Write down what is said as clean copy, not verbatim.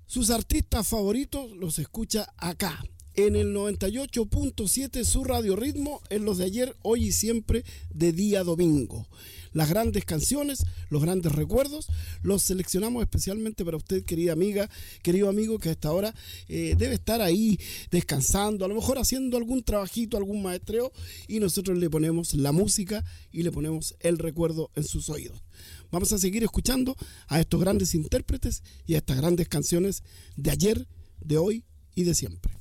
Sus artistas favoritos los escucha acá, en el 98.7 su Radio Ritmo, en los de ayer, hoy y siempre, de día domingo. Las grandes canciones, los grandes recuerdos, los seleccionamos especialmente para usted, querida amiga, querido amigo, que a esta hora debe estar ahí descansando, a lo mejor haciendo algún trabajito, algún maestreo, y nosotros le ponemos la música y le ponemos el recuerdo en sus oídos. Vamos a seguir escuchando a estos grandes intérpretes y a estas grandes canciones de ayer, de hoy y de siempre.